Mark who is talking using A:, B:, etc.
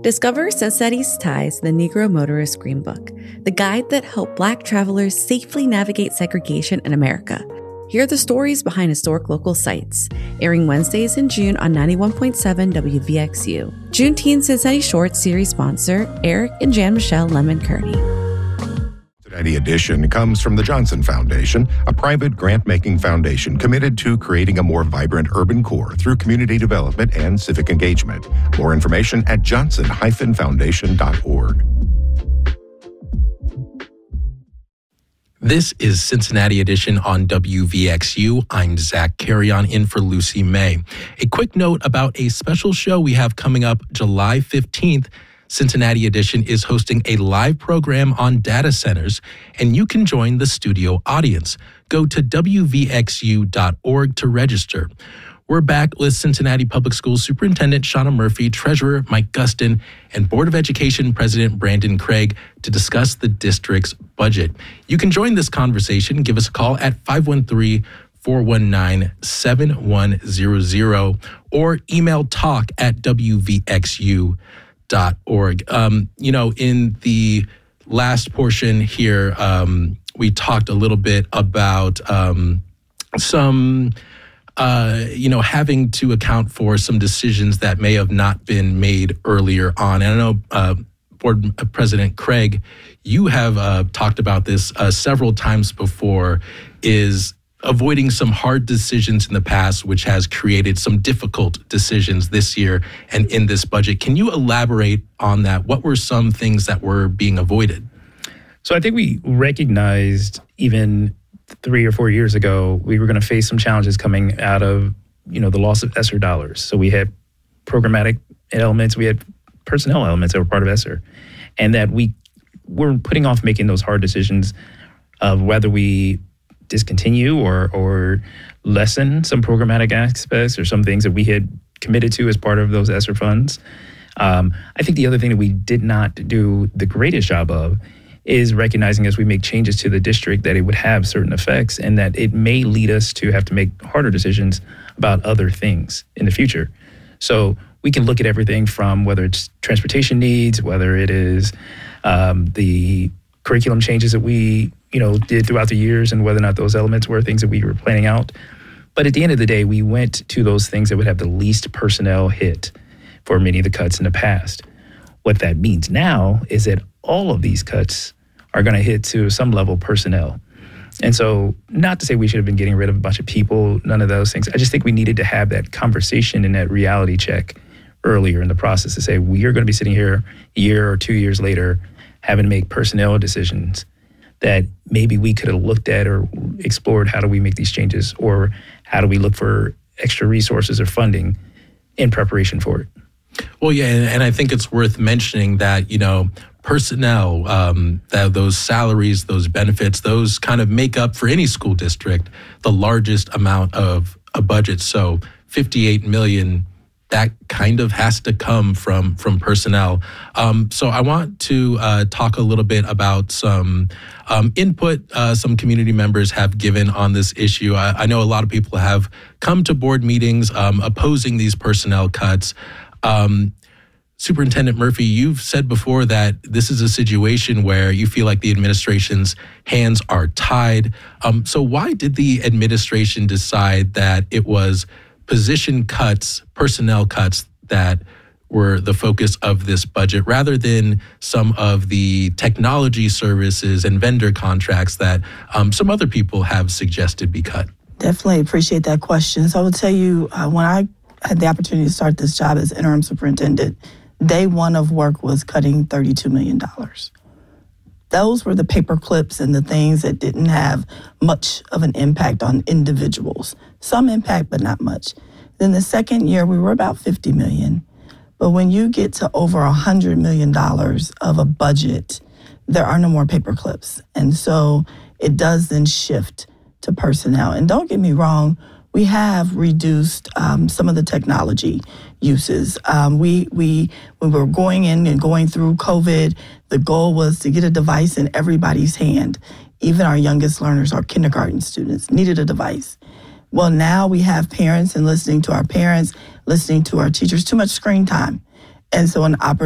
A: Discover Cincinnati's ties to the Negro Motorist Green Book, the guide that helped Black travelers safely navigate segregation in America. Hear the stories behind historic local sites, airing Wednesdays in June on 91.7 WVXU. Juneteenth Cincinnati Shorts series sponsor, Eric and Jan Michelle Lemon-Kearney.
B: Cincinnati Edition comes from the Johnson Foundation, a private grant-making foundation committed to creating a more vibrant urban core through community development and civic engagement. More information at johnson-foundation.org.
C: This is Cincinnati Edition on WVXU. I'm Zach Carrion in for Lucy May. A quick note about a special show we have coming up July 15th. Cincinnati Edition is hosting a live program on data centers, and you can join the studio audience. Go to WVXU.org to register. We're back with Cincinnati Public Schools Superintendent Shauna Murphy, Treasurer Mike Gustin, and Board of Education President Brandon Craig to discuss the budget. You can join this conversation. Give us a call at 513-419-7100 or email talk@wvxu.org. In the last portion here, we talked a little bit about having to account for some decisions that may have not been made earlier on. And I know Board President Craig, you have talked about this several times before, is avoiding some hard decisions in the past, which has created some difficult decisions this year and in this budget. Can you elaborate on that? What were some things that were being avoided?
D: So I think we recognized even 3 or 4 years ago, we were going to face some challenges coming out of, the loss of ESSER dollars. So we had programmatic elements, we had personnel elements that were part of ESSER, and that we were putting off making those hard decisions of whether we discontinue or lessen some programmatic aspects or some things that we had committed to as part of those ESSER funds. I think the other thing that we did not do the greatest job of is recognizing as we make changes to the district that it would have certain effects and that it may lead us to have to make harder decisions about other things in the future. So we can look at everything from whether it's transportation needs, whether it is the curriculum changes that we did throughout the years and whether or not those elements were things that we were planning out. But at the end of the day, we went to those things that would have the least personnel hit for many of the cuts in the past. What that means now is that all of these cuts are going to hit to some level personnel. And so not to say we should have been getting rid of a bunch of people, none of those things. I just think we needed to have that conversation and that reality check earlier in the process to say we are going to be sitting here a year or 2 years later having to make personnel decisions that maybe we could have looked at or explored how do we make these changes or how do we look for extra resources or funding in preparation for it.
C: Well, yeah, and I think it's worth mentioning that, personnel, that those salaries, those benefits, those kind of make up for any school district the largest amount of a budget. So $58 million, that kind of has to come from personnel. So I want to talk a little bit about some input some community members have given on this issue. I know a lot of people have come to board meetings opposing these personnel cuts. Superintendent Murphy, you've said before that this is a situation where you feel like the administration's hands are tied. So why did the administration decide that it was position cuts, personnel cuts that were the focus of this budget rather than some of the technology services and vendor contracts that some other people have suggested be cut?
E: Definitely appreciate that question. So I will tell you, when I had the opportunity to start this job as interim superintendent, day one of work was cutting $32 million. Those were the paper clips and the things that didn't have much of an impact on individuals. Some impact, but not much. Then the second year, we were about $50 million. But when you get to over $100 million of a budget, there are no more paper clips. And so it does then shift to personnel. And don't get me wrong, we have reduced some of the technology uses. We were going in and going through COVID, the goal was to get a device in everybody's hand. Even our youngest learners, our kindergarten students, needed a device. Well, now we have parents and listening to our parents, listening to our teachers, too much screen time. And so an opportunity